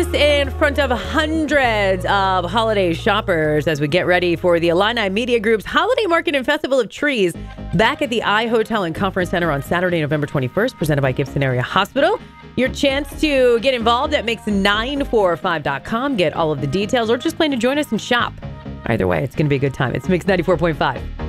in front of hundreds of holiday shoppers as we get ready for the Illini Media Group's Holiday Market and Festival of Trees back at the iHotel and Conference Center on Saturday, November 21st, presented by Gibson Area Hospital. Your chance to get involved at Mix945.com. Get all of the details or just plan to join us and shop. Either way, it's going to be a good time. It's Mix 94.5.